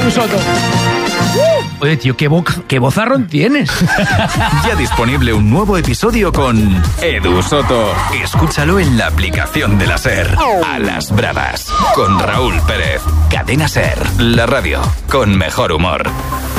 Edu Soto. Oye, tío, qué vozarrón tienes. Ya disponible un nuevo episodio con Edu Soto. Escúchalo en la aplicación de la SER. A las bravas, con Raúl Pérez. Cadena SER, la radio con mejor humor.